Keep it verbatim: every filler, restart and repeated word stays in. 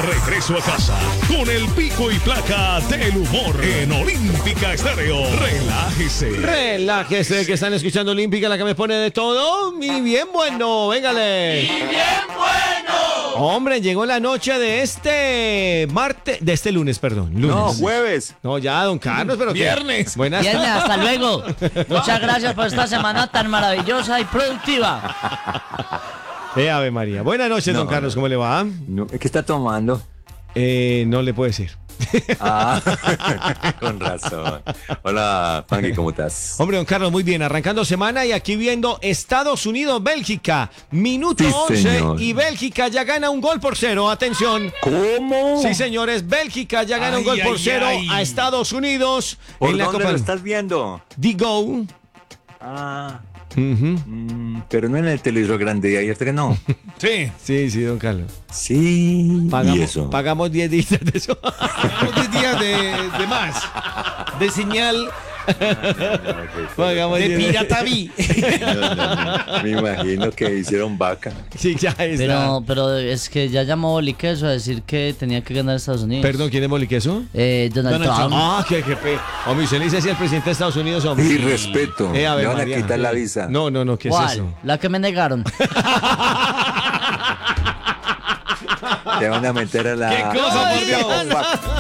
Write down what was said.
regreso a casa con el pico y placa del humor en Olímpica Estéreo. Relájese. Relájese, que están escuchando Olímpica, la que me pone de todo. Y bien bueno, véngale. ¡Y bien bueno! Hombre, llegó la noche de este martes, de este lunes, perdón. Lunes. No, jueves. No, ya, don Carlos, pero ¿qué? Viernes. Buenas Viernes, tardes. hasta luego. Muchas gracias por esta semana tan maravillosa y productiva. Eh, Ave María. Buenas noches, No, don Carlos, ¿cómo le va? No, ¿qué está tomando? Eh, no le puedo decir. Ah, con razón. Hola, Panky, ¿cómo estás? Hombre, don Carlos, muy bien. Arrancando semana y aquí viendo Estados Unidos-Bélgica. Minuto Sí, once señor. y Bélgica ya gana un gol por cero. Atención. ¿Cómo? Sí, señores, Bélgica ya gana Ay, un gol por ay, cero ay. a Estados Unidos ¿Por en la dónde Copa lo estás viendo? D-Go. Ah, Ujú. mm, pero no en el televisor grande de ayer, que no. Sí. Sí, sí, don Carlos. Sí. Pagamos, ¿Y eso? pagamos diez días de eso. Pagamos diez días de, de más. De señal Pagamos de diez días. pirataví. No, no, no. Me imagino que hicieron vaca. Sí, ya está. Pero, pero es que ya llamó Boliqueso a decir que tenía que ganar Estados Unidos. Perdón, ¿quién es Moliqueso? Eh, Donald, Donald Trump. Trump. Ah, qué, qué pe... Hombre, usted le dice así al presidente de Estados Unidos, hombre. Y respeto. Eh, a ver, Le van a María. quitar la visa. No, no, no, ¿qué es ¿Cuál? eso? La que me negaron. Te van a meter a la... ¿Qué cosa, por a Dios? la-